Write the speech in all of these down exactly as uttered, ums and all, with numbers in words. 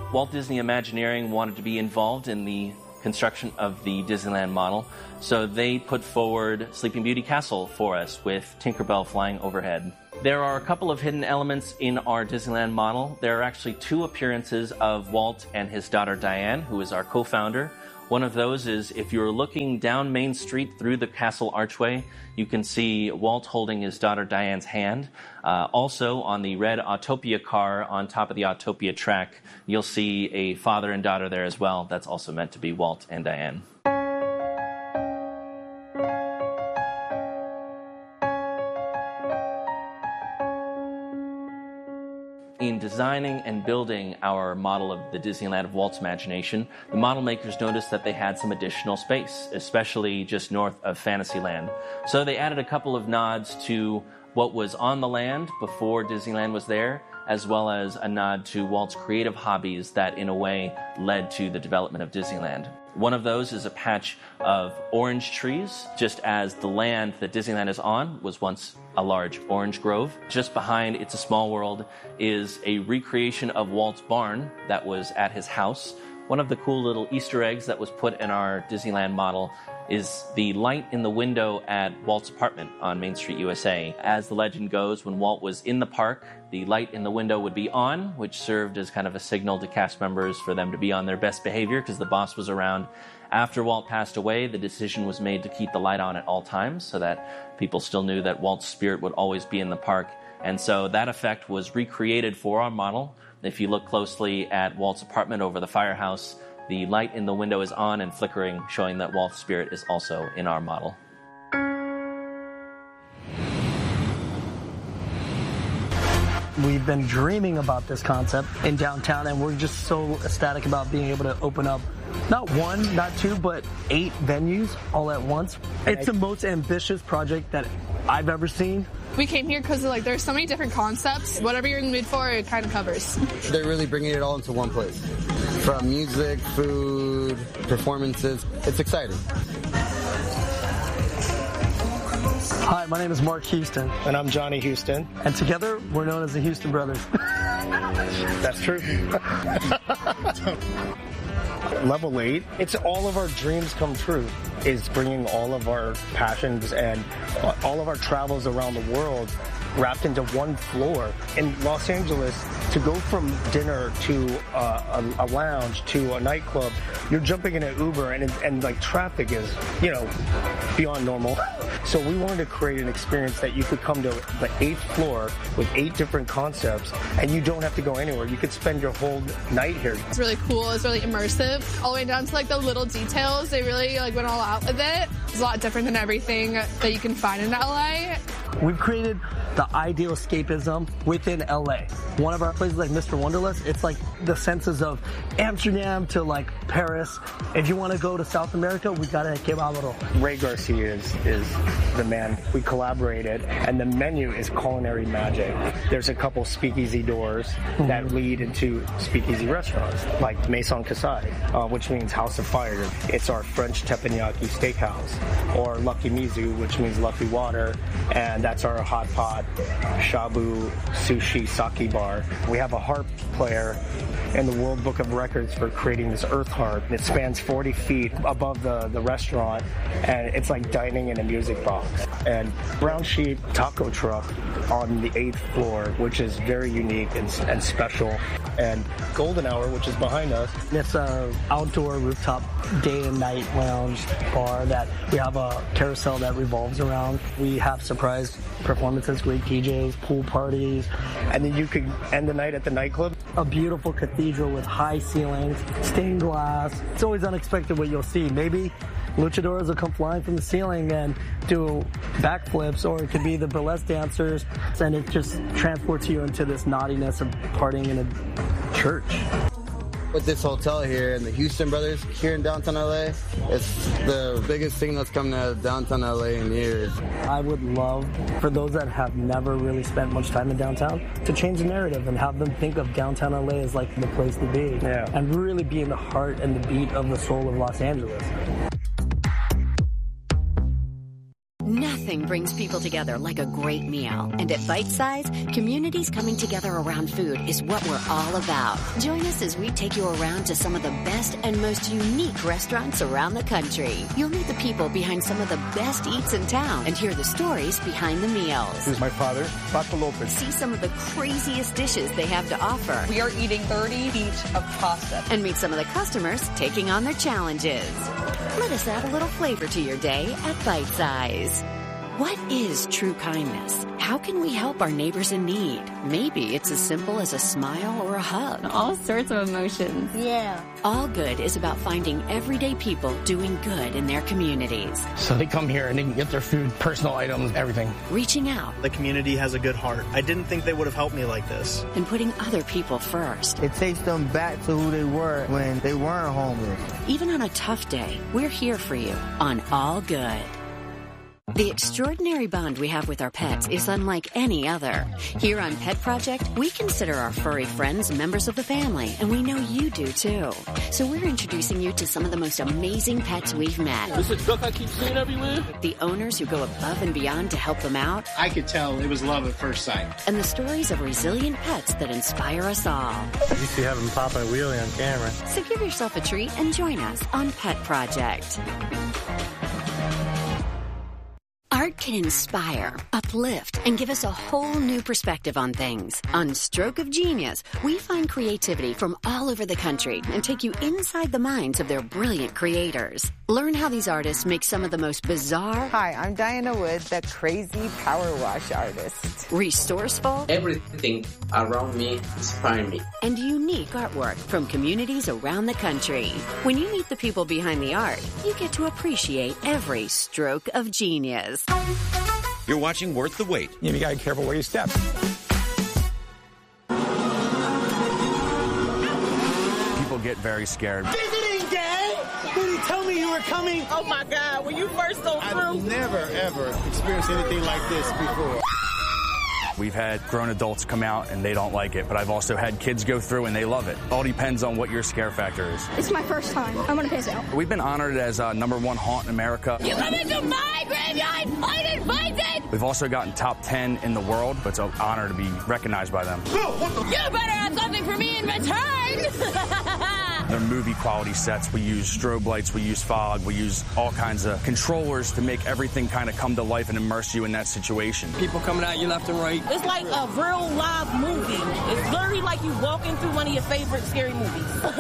Walt Disney Imagineering wanted to be involved in the construction of the Disneyland model, so they put forward Sleeping Beauty Castle for us with Tinkerbell flying overhead. There are a couple of hidden elements in our Disneyland model. There are actually two appearances of Walt and his daughter Diane, who is our co-founder. One of those is if you're looking down Main Street through the castle archway, you can see Walt holding his daughter Diane's hand. Uh, also, on the red Autopia car on top of the Autopia track, you'll see a father and daughter there as well. That's also meant to be Walt and Diane. In designing and building our model of the Disneyland of Walt's imagination, the model makers noticed that they had some additional space, especially just north of Fantasyland. So they added a couple of nods to what was on the land before Disneyland was there, as well as a nod to Walt's creative hobbies that, in a way, led to the development of Disneyland. One of those is a patch of orange trees, just as the land that Disneyland is on was once a large orange grove. Just behind It's a Small World is a recreation of Walt's barn that was at his house. One of the cool little Easter eggs that was put in our Disneyland model is the light in the window at Walt's apartment on Main Street, U S A. As the legend goes, when Walt was in the park, the light in the window would be on, which served as kind of a signal to cast members for them to be on their best behavior because the boss was around. After Walt passed away, the decision was made to keep the light on at all times so that people still knew that Walt's spirit would always be in the park. And so that effect was recreated for our model. If you look closely at Walt's apartment over the firehouse, the light in the window is on and flickering, showing that Walt's spirit is also in our model. We've been dreaming about this concept in downtown, and we're just so ecstatic about being able to open up not one, not two, but eight venues all at once. It's the most ambitious project that I've ever seen. We came here because like there's so many different concepts. Whatever you're in the mood for, it kind of covers. They're really bringing it all into one place. From music, food, performances. It's exciting. Hi, my name is Mark Houston. And I'm Johnny Houston. And together, we're known as the Houston Brothers. That's true. Level eight, it's all of our dreams come true. Is bringing all of our passions and all of our travels around the world wrapped into one floor. In Los Angeles, to go from dinner to uh, a, a lounge to a nightclub, you're jumping in an Uber and, and like traffic is, you know, beyond normal. So we wanted to create an experience that you could come to the eighth floor with eight different concepts and you don't have to go anywhere. You could spend your whole night here. It's really cool. It's really immersive. All the way down to like the little details. They really like went all out with it. It's a lot different than everything that you can find in L A. We've created the ideal escapism within L A. One of our places like Mister Wonderlust, it's like the senses of Amsterdam to like Paris. If you want to go to South America, we gotta give a little. Ray Garcia is, is the man. We collaborated, and the menu is culinary magic. There's a couple speakeasy doors mm-hmm. that lead into speakeasy restaurants, like Maison Kasai, uh, which means House of Fire. It's our French teppanyaki steakhouse, or Lucky Mizu, which means lucky water, and that's our hot pot, shabu, sushi, sake bar. We have a harp player in the World Book of Records for creating this earth harp. It spans forty feet above the, the restaurant, and it's like dining in a music box. And Brown Sheep taco truck on the eighth floor, which is very unique and, and special. And Golden Hour, which is behind us. It's an outdoor rooftop day and night lounge bar that we have a carousel that revolves around. We have surprise performances, great D Js, pool parties. And then you could end the night at the nightclub. A beautiful cathedral with high ceilings, stained glass. It's always unexpected what you'll see. Maybe luchadors will come flying from the ceiling and do backflips, or it could be the burlesque dancers, and it just transports you into this naughtiness of partying in a church. With this hotel here and the Houston Brothers here in downtown L A, it's the biggest thing that's come to downtown L A in years. I would love for those that have never really spent much time in downtown to change the narrative and have them think of downtown L A as like the place to be, yeah. and really be in the heart and the beat of the soul of Los Angeles. Nothing Nothing brings people together like a great meal. And at Bite Size, communities coming together around food is what we're all about. Join us as we take you around to some of the best and most unique restaurants around the country. You'll meet the people behind some of the best eats in town and hear the stories behind the meals. This is my father, Paco Lopez. See some of the craziest dishes they have to offer. We are eating thirty each of pasta. And meet some of the customers taking on their challenges. Let us add a little flavor to your day at Bite Size. What is true kindness? How can we help our neighbors in need? Maybe it's as simple as a smile or a hug. All sorts of emotions. Yeah. All Good is about finding everyday people doing good in their communities. So they come here and they can get their food, personal items, everything. Reaching out. The community has a good heart. I didn't think they would have helped me like this. And putting other people first. It takes them back to who they were when they weren't homeless. Even on a tough day, we're here for you on All Good. The extraordinary bond we have with our pets is unlike any other. Here on Pet Project, we consider our furry friends members of the family, and we know you do too. So we're introducing you to some of the most amazing pets we've met. This is duck I keep seeing everywhere. The owners who go above and beyond to help them out. I could tell it was love at first sight. And the stories of resilient pets that inspire us all. You used to have him pop a wheelie on camera. So give yourself a treat and join us on Pet Project. Art can inspire, uplift, and give us a whole new perspective on things. On Stroke of Genius, we find creativity from all over the country and take you inside the minds of their brilliant creators. Learn how these artists make some of the most bizarre... Hi, I'm Diana Wood, the crazy power wash artist. Resourceful... Everything around me inspires me. And unique artwork from communities around the country. When you meet the people behind the art, you get to appreciate every stroke of genius. You're watching Worth the Wait. You gotta be careful where you step. People get very scared. Visiting day? Did he tell me you were coming? Oh my God, when you first go through. I've never, ever experienced anything like this before. We've had grown adults come out and they don't like it, but I've also had kids go through and they love it. All depends on what your scare factor is. It's my first time. I'm gonna piss out. We've been honored as uh, number one haunt in America. You come into my graveyard, I invited! We've also gotten top ten in the world, but it's an honor to be recognized by them. You better have something for me in return! They're movie quality sets. We use strobe lights, we use fog, we use all kinds of controllers to make everything kind of come to life and immerse you in that situation. People coming at you left and right. It's like a real live movie. It's literally like you walking through one of your favorite scary movies.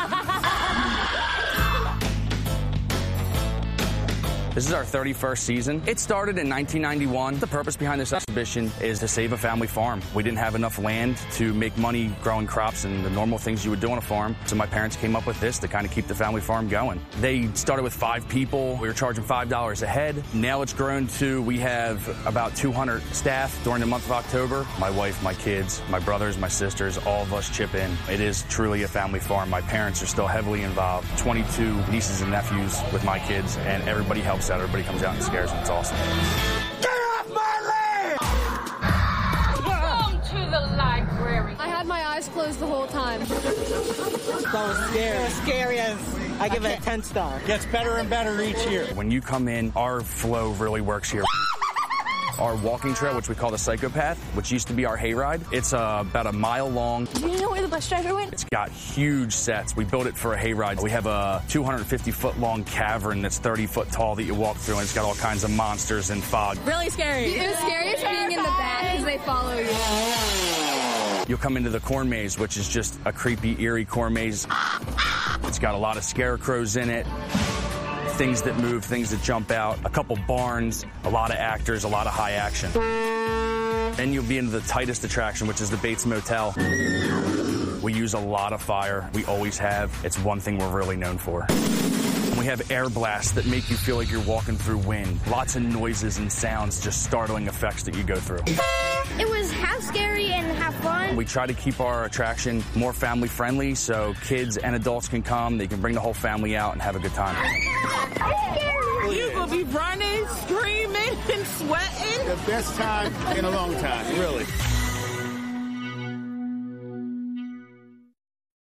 This is our thirty-first season. It started in nineteen ninety-one. The purpose behind this exhibition is to save a family farm. We didn't have enough land to make money growing crops and the normal things you would do on a farm. So my parents came up with this to kind of keep the family farm going. They started with five people. We were charging five dollars a head. Now it's grown to, we have about two hundred staff during the month of October. My wife, my kids, my brothers, my sisters, all of us chip in. It is truly a family farm. My parents are still heavily involved. twenty-two nieces and nephews with my kids, and everybody helps out. Everybody comes out and scares them. It's awesome. Get off my land! Welcome to the library. I had my eyes closed the whole time. So scary. Scary as I give it a ten star. Gets better and better each year. When you come in, our flow really works here. Our walking trail, which we call the Psychopath, which used to be our hayride. It's uh, about a mile long. Do you know where the bus driver went? It's got huge sets. We built it for a hayride. We have a two hundred fifty foot long cavern that's thirty foot tall that you walk through, and it's got all kinds of monsters and fog. Really scary. It was scariest being in the back because they follow you. You'll come into the corn maze, which is just a creepy, eerie corn maze. It's got a lot of scarecrows in it. Things that move, things that jump out, a couple barns, a lot of actors, a lot of high action. Then you'll be into the tightest attraction, which is the Bates Motel. We use a lot of fire. We always have. It's one thing we're really known for. And we have air blasts that make you feel like you're walking through wind. Lots of noises and sounds, just startling effects that you go through. It was half scary and half fun. We try to keep our attraction more family friendly so kids and adults can come. They can bring the whole family out and have a good time. You're going to be running, screaming, and sweating. The best time in a long time, really.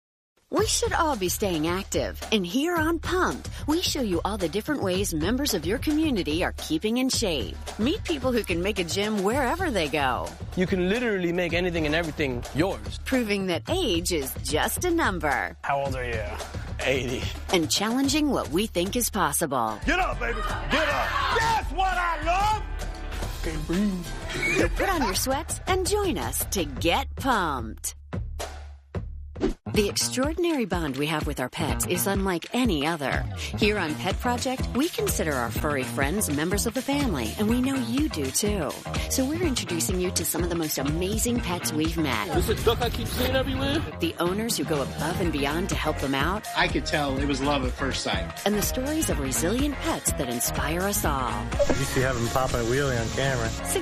We should all be staying active. And here on Pumped, we show you all the different ways members of your community are keeping in shape. Meet people who can make a gym wherever they go. You can literally make anything and everything yours. Proving that age is just a number. How old are you? eighty. And challenging what we think is possible. Get up, baby. Get up. That's what I love. Can't breathe. So put on your sweats and join us to get pumped. The extraordinary bond we have with our pets is unlike any other. Here on Pet Project, we consider our furry friends members of the family, and we know you do too. So we're introducing you to some of the most amazing pets we've met. This is a duck I keep seeing everywhere. The owners who go above and beyond to help them out. I could tell it was love at first sight. And the stories of resilient pets that inspire us all. You see having popping a wheelie on camera.